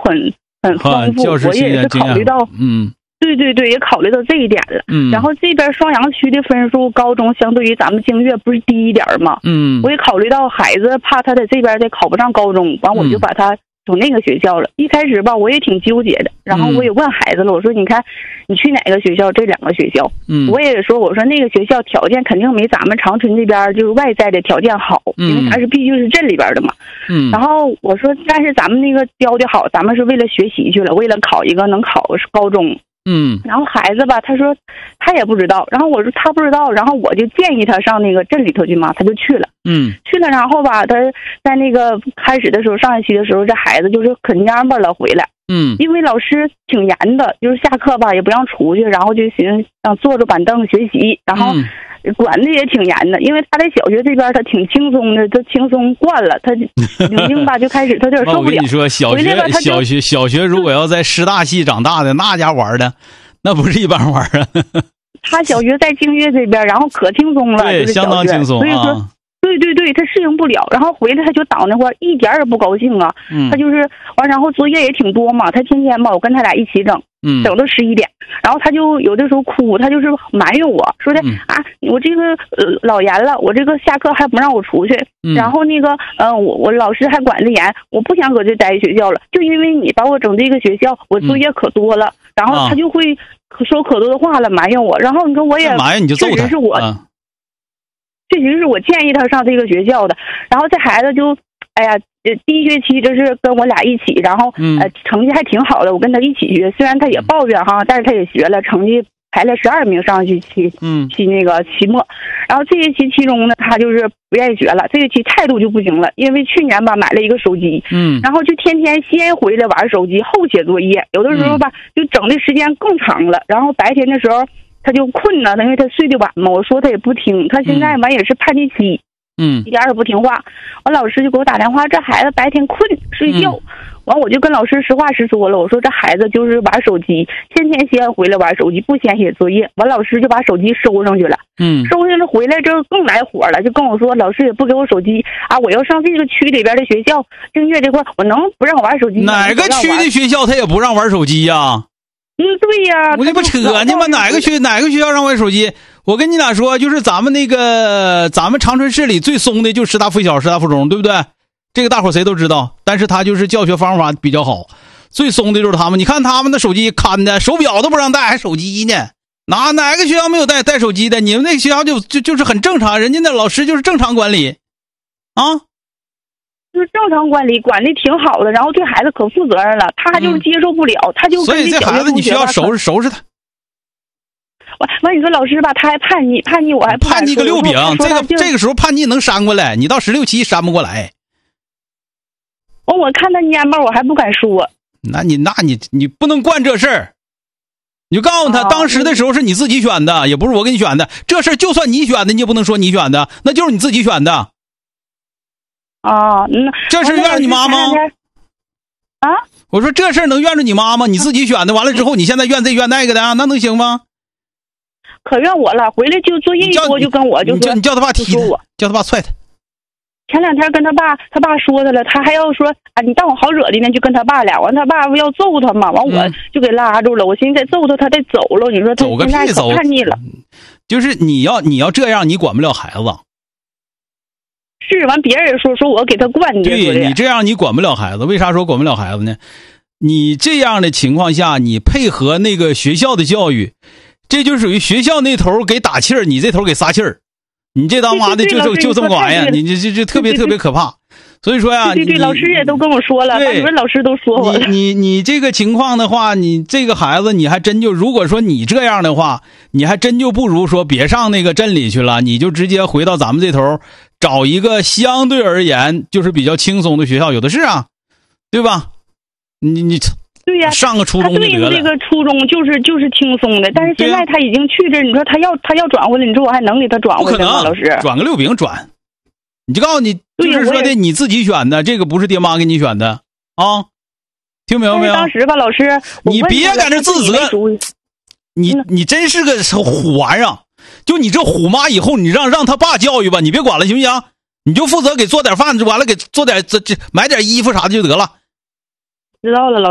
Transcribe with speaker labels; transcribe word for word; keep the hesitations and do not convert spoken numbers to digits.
Speaker 1: 很很丰富，我也是考虑到，
Speaker 2: 嗯，
Speaker 1: 对对对，也考虑到这一点了。
Speaker 2: 嗯，
Speaker 1: 然后这边双阳区的分数，高中相对于咱们净月不是低一点吗？
Speaker 2: 嗯，
Speaker 1: 我也考虑到孩子怕他在这边再考不上高中，完我就把他从那个学校了。一开始吧，我也挺纠结的，然后我也问孩子了，我说你看你去哪个学校？这两个学校，
Speaker 2: 嗯，
Speaker 1: 我也说我说那个学校条件肯定没咱们长春这边就是外在的条件好，
Speaker 2: 嗯，
Speaker 1: 因为它是毕竟是镇里边的嘛。
Speaker 2: 嗯，
Speaker 1: 然后我说，但是咱们那个教的好，咱们是为了学习去了，为了考一个能考高中。
Speaker 2: 嗯，
Speaker 1: 然后孩子吧，他说他也不知道，然后我说他不知道，然后我就建议他上那个镇里头去嘛，他就去了。
Speaker 2: 嗯，
Speaker 1: 去了，然后吧，他在那个开始的时候，上学期的时候，这孩子就是可蔫巴了回来。
Speaker 2: 嗯，
Speaker 1: 因为老师挺严的，就是下课吧也不让出去，然后就寻思让坐着板凳学习，然后管的也挺严的。因为他在小学这边他挺轻松的，他轻松惯了，他已经吧就开始他有点受不了。
Speaker 2: 我跟你说，小学小学小学如果要在师大系长大的那家玩的，那不是一般玩啊。
Speaker 1: 他小学在净月这边，然后可轻松了，
Speaker 2: 对，
Speaker 1: 就是、
Speaker 2: 相当轻松
Speaker 1: 所以说。啊对对对，他适应不了，然后回来他就倒那块一点也不高兴啊。
Speaker 2: 嗯，
Speaker 1: 他就是完，然后作业也挺多嘛，他天天吧，我跟他俩一起整，
Speaker 2: 嗯，
Speaker 1: 整到十一点，然后他就有的时候哭，他就是埋怨我说的、
Speaker 2: 嗯、
Speaker 1: 啊，我这个呃老严了，我这个下课还不让我出去，
Speaker 2: 嗯、
Speaker 1: 然后那个呃我我老师还管得严，我不想搁这待学校了，就因为你把我整这个学校，我作业可多了，嗯、然后他就会说可多的话了，埋怨我，然后你说我也
Speaker 2: 埋怨你就揍他，
Speaker 1: 确实是我。
Speaker 2: 啊
Speaker 1: 确实是我建议他上这个学校的，然后这孩子就，哎呀，第一学期就是跟我俩一起，然后、
Speaker 2: 嗯、
Speaker 1: 呃成绩还挺好的，我跟他一起学，虽然他也抱怨哈，但是他也学了，成绩排了十二名上去期，
Speaker 2: 嗯，
Speaker 1: 期那个期末，然后这学期期中呢，他就是不愿意学了，这学期态度就不行了，因为去年吧买了一个手机，
Speaker 2: 嗯，
Speaker 1: 然后就天天先回来玩手机，后写作业，有的时候吧、嗯、就整的时间更长了，然后白天的时候。他就困了，因为他睡得晚嘛。我说他也不听，他现在完也是叛逆期，
Speaker 2: 嗯，
Speaker 1: 一点也不听话。完老师就给我打电话，这孩子白天困睡觉，完、嗯、我就跟老师实话实说了，我说这孩子就是玩手机，天天先回来玩手机，不先写作业。完老师就把手机收上去了，
Speaker 2: 嗯，
Speaker 1: 收上了回来之后更来火了，就跟我说老师也不给我手机啊，我要上这个区里边的学校，净月这块我能不让我玩手机？
Speaker 2: 哪个区的学校他也不让玩手机呀、啊？
Speaker 1: 嗯，对呀，
Speaker 2: 我这不扯呢吗？哪个学哪个学校让玩手机？我跟你俩说，就是咱们那个咱们长春市里最松的就师大附小、师大附中，对不对？这个大伙谁都知道，但是他就是教学方法比较好，最松的就是他们。你看他们的手机看的，手表都不让带，还手机呢？哪哪个学校没有带带手机的？你们那个学校就就就是很正常，人家的老师就是正常管理，啊。
Speaker 1: 就是正常管理，管的挺好的，然后对孩子可负责任了，他就是接受不了，嗯、他就
Speaker 2: 所以这孩子你需要收拾收拾他。
Speaker 1: 完完，你说老师吧，他还叛逆，叛逆我还不
Speaker 2: 叛逆个六饼，这个
Speaker 1: 这
Speaker 2: 个时候叛逆能扇过来，你到十六七扇不过来。
Speaker 1: 我我看他蔫巴，我还不敢说。
Speaker 2: 那你那你你不能惯这事儿，你就告诉他，当时的时候是你自己选的，也不是我给你选的。这事儿就算你选的，你也不能说你选的，那就是你自己选的。
Speaker 1: 啊，那
Speaker 2: 这事怨着你妈吗？
Speaker 1: 啊，
Speaker 2: 我说这事能怨着你妈吗？你自己选的，完了之后你现在怨这怨那个的，那能行吗？
Speaker 1: 可怨我了，回来就作业一多就跟我就说，
Speaker 2: 你叫他爸踢他，叫他爸踹他。
Speaker 1: 前两天跟他爸，他爸说他了，他还要说啊，你当我好惹的呢，就跟他爸俩，完他爸要揍他嘛，完我就给拉住了。嗯、我寻思再揍他，他得走了。你说他现在可叛逆了，
Speaker 2: 就是你要你要这样，你管不了孩子。
Speaker 1: 是完，别人也说说我给他惯的。
Speaker 2: 对，你这样你管不了孩子，为啥说管不了孩子呢？你这样的情况下，你配合那个学校的教育，这就属于学校那头给打气儿，你这头给撒气儿。你这当妈的就就就这么个玩意儿，你这这这特别特别可怕。所以说呀，
Speaker 1: 对对对，老师也都跟我说了，班主任老师都说我了。
Speaker 2: 你你你这个情况的话，你这个孩子，你还真就如果说你这样的话，你还真就不如说别上那个镇里去了，你就直接回到咱们这头。找一个相对而言就是比较轻松的学校，有的是啊，对吧？你你
Speaker 1: 对呀、啊，
Speaker 2: 上个初中就得了。
Speaker 1: 他对这个初中就是就是轻松的，但是现在他已经去这，你说他要他要转回来，你说我还能给他转回来吗？老师，
Speaker 2: 转个六饼转，你就告诉你，就是说的你自己选的，这个不是爹妈给你选的啊，听明白没有？
Speaker 1: 当时吧，老师，
Speaker 2: 你别在这自责，你你真是个虎玩意儿。就你这虎妈以后，你让让他爸教育吧，你别管了，行不行？你就负责给做点饭，完了给做点这这买点衣服啥的就得了。
Speaker 1: 知道了，老师。